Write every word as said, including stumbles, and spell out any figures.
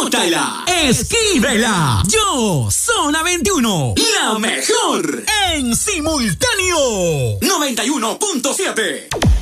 anótala, escríbela. Yo, Zona veintiuno, la mejor en simultáneo. noventa y uno punto siete.